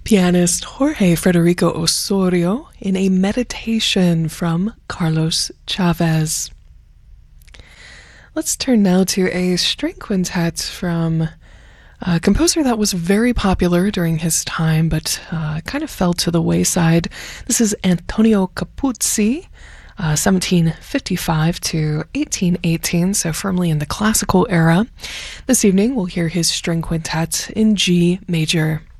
Pianist Jorge Federico Osorio in a meditation from Carlos Chavez. Let's turn now to a string quintet from a composer that was very popular during his time, but kind of fell to the wayside. This is Antonio Capuzzi, 1755 to 1818, so firmly in the classical era. This evening, we'll hear his string quintet in G major.